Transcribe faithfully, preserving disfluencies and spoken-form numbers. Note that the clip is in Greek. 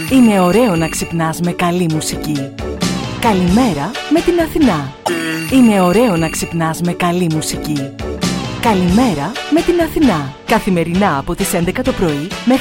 Είναι ωραίο να ξυπνάς με καλή μουσική. Καλημέρα με την Αθηνά. Είναι ωραίο να ξυπνάς με καλή μουσική. Καλημέρα με την Αθηνά. Καθημερινά από τις έντεκα το πρωί μέχρι